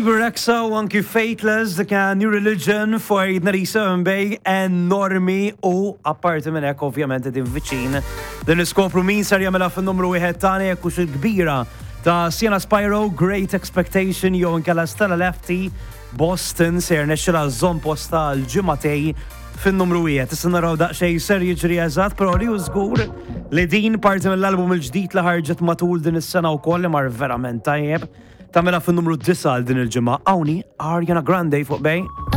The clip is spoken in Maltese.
Bebe Rexha u anki Faithless dik New Religion fuq Narisa Mbej enormi u apparti minn hekk ovvjament din viċin din iskopru min ser jagħmilha fin-numru wieħed tagħna jekk hux il-kbira ta' Sienna Spyro, Great Expectation jew inkella Stella Lefty, Boston ser nexxilha żomm posta l-ġimgħatej fin-numru wieħed. Issa naraw daqsxejn ser jiġri eżatt, però li hu żgur li din parti mill-album il-ġdid li ħarġet matul din is-sena wkoll li mar verament tajjeb. Tamela fin-numru 9 din il-ġimgħa hawnhi Ariana Grande fuq bej.